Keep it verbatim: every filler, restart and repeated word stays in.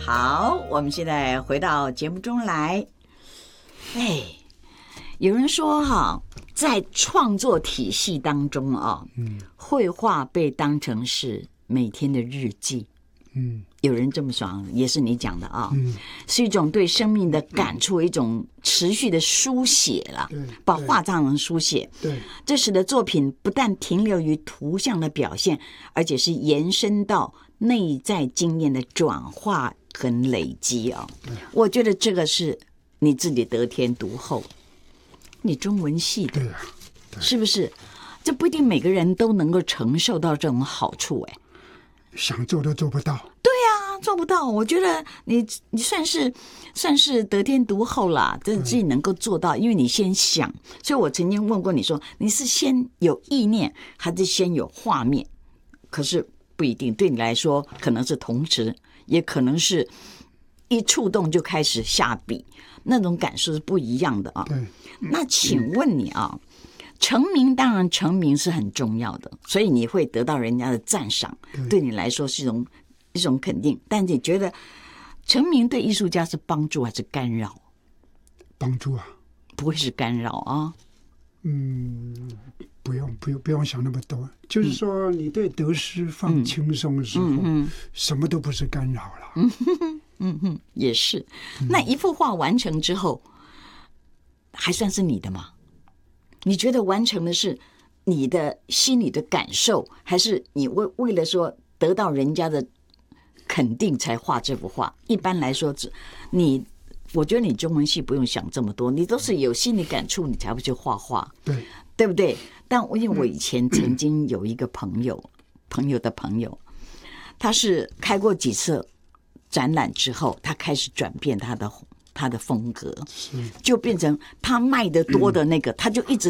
好，我们现在回到节目中来。哎，有人说哈，在创作体系当中啊，嗯，绘画被当成是每天的日记。嗯，有人这么说，也是你讲的啊，嗯，是一种对生命的感触，嗯、一种持续的书写了，把画当成书写。 对， 这使得作品不但停留于图像的表现，而且是延伸到内在经验的转化跟累积啊。我觉得这个是你自己得天独厚，你中文系的， 对啊， 是不是？这不一定每个人都能够承受到这种好处，哎。 想做都做不到。 对呀、啊，做不到。我觉得你你算是算是得天独厚啦，这自己能够做到，因为你先想。所以我曾经问过你说，你是先有意念，还是先有画面？可是不一定，对你来说可能是同时，也可能是一触动就开始下笔，那种感受是不一样的啊。 对， 那请问你啊？成名当然成名是很重要的，所以你会得到人家的赞赏，对你来说是一种一种肯定。但你觉得成名对艺术家是帮助还是干扰？ 帮助啊， 不会是干扰啊。 嗯，不用不用不用想那么多，就是说你对得失放轻松的时候，嗯嗯、什么都不是干扰了。 嗯哼嗯哼，也是。那一幅画完成之后，还算是你的吗？你觉得完成的是你的心里的感受，还是你为为了说得到人家的肯定才画这幅画？一般来说，你我觉得你中文系不用想这么多，你都是有心理感触，你才会去画画， 对对不对？但因为我以前曾经有一个朋友，朋友的朋友，他是开过几次展览之后，他开始转变他的。他的风格就变成他卖的多的那个，他就一直